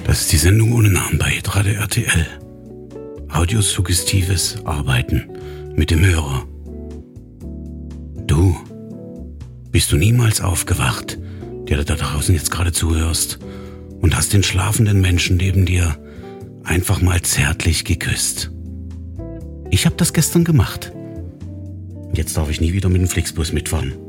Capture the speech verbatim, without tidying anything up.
Das ist die Sendung ohne Namen bei Radio R T L. Audiosuggestives Arbeiten mit dem Hörer. Du, bist du niemals aufgewacht, der du da draußen jetzt gerade zuhörst, und hast den schlafenden Menschen neben dir einfach mal zärtlich geküsst? Ich habe das gestern gemacht. Jetzt darf ich nie wieder mit dem Flixbus mitfahren.